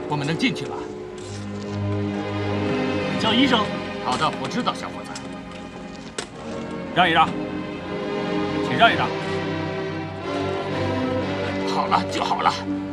我们能进去吗？ 叫医生。 好的，我知道，小伙子。 让一让，请让一让。 好了就好了。